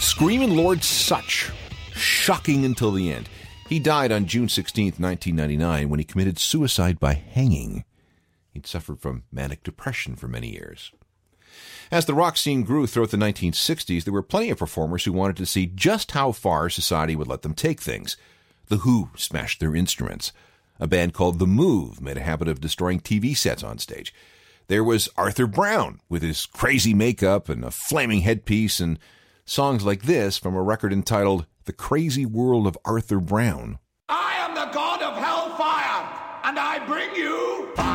Screamin' Lord Sutch. Shocking until the end. He died on June 16, 1999, when he committed suicide by hanging. He'd suffered from manic depression for many years. As the rock scene grew throughout the 1960s, there were plenty of performers who wanted to see just how far society would let them take things. The Who smashed their instruments. A band called The Move made a habit of destroying TV sets on stage. There was Arthur Brown with his crazy makeup and a flaming headpiece and songs like this from a record entitled The Crazy World of Arthur Brown. I am the god of hellfire, and I bring you